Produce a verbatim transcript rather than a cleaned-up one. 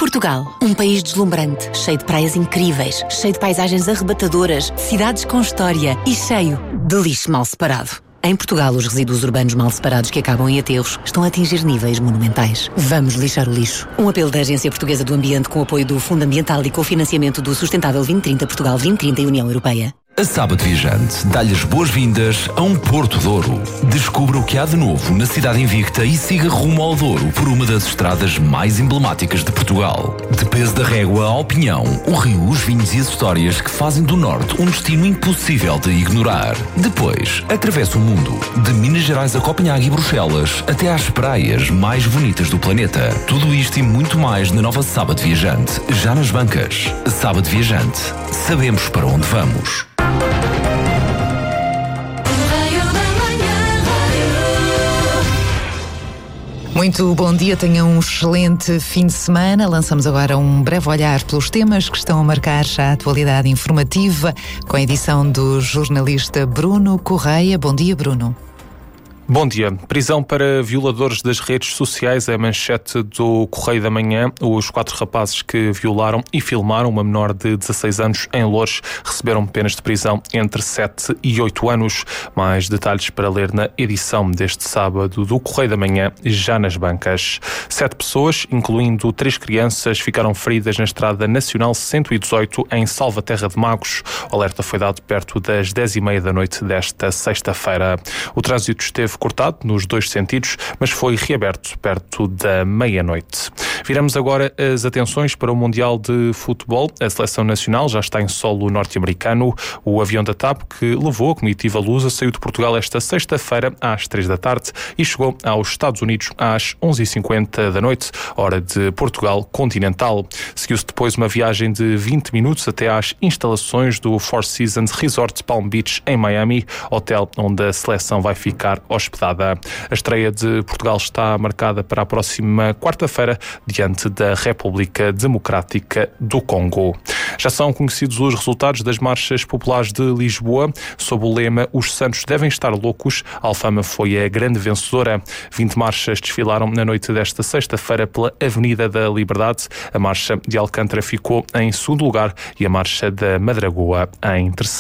Portugal, um país deslumbrante, cheio de praias incríveis, cheio de paisagens arrebatadoras, cidades com história e cheio de lixo mal separado. Em Portugal, os resíduos urbanos mal separados que acabam em aterros estão a atingir níveis monumentais. Vamos lixar o lixo. Um apelo da Agência Portuguesa do Ambiente com apoio do Fundo Ambiental e cofinanciamento do Sustentável vinte trinta Portugal vinte trinta e União Europeia. A Sábado Viajante dá-lhe as boas-vindas a um Porto Douro. Descubra o que há de novo na cidade invicta e siga rumo ao Douro por uma das estradas mais emblemáticas de Portugal. De Peso da Régua ao Pinhão, o rio, os vinhos e as histórias que fazem do Norte um destino impossível de ignorar. Depois, atravessa o mundo, de Minas Gerais a Copenhague e Bruxelas, até às praias mais bonitas do planeta. Tudo isto e muito mais na nova Sábado Viajante, já nas bancas. Sábado Viajante. Sabemos para onde vamos. Muito bom dia, tenham um excelente fim de semana. Lançamos agora um breve olhar pelos temas que estão a marcar a atualidade informativa com a edição do jornalista Bruno Correia. Bom dia, Bruno. Bom dia. Prisão para violadores das redes sociais é a manchete do Correio da Manhã. Os quatro rapazes que violaram e filmaram uma menor de dezasseis anos em Loures receberam penas de prisão entre sete e oito anos. Mais detalhes para ler na edição deste sábado do Correio da Manhã, já nas bancas. Sete pessoas, incluindo três crianças, ficaram feridas na Estrada Nacional cento e dezoito em Salvaterra de Magos. O alerta foi dado perto das dez e meia da noite desta sexta-feira. O trânsito esteve cortado nos dois sentidos, mas foi reaberto perto da meia-noite. Viramos agora as atenções para o Mundial de Futebol. A seleção nacional já está em solo norte-americano. O avião da TAP, que levou a comitiva lusa, saiu de Portugal esta sexta-feira às três da tarde e chegou aos Estados Unidos às onze e cinquenta da noite, hora de Portugal continental. Seguiu-se depois uma viagem de vinte minutos até às instalações do Four Seasons Resort Palm Beach, em Miami, hotel onde a seleção vai ficar hospedada. A estreia de Portugal está marcada para a próxima quarta-feira, diante da República Democrática do Congo. Já são conhecidos os resultados das marchas populares de Lisboa. Sob o lema "Os Santos devem estar loucos", a Alfama foi a grande vencedora. vinte marchas desfilaram na noite desta sexta-feira pela Avenida da Liberdade. A marcha de Alcântara ficou em segundo lugar e a marcha da Madragoa em terceiro.